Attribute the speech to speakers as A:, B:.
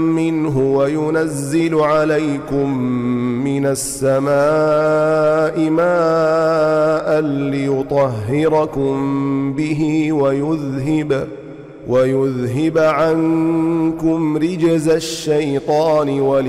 A: منه وينزل عليكم من السماء ماء ليطهركم به ويذهب عنكم رجز الشيطان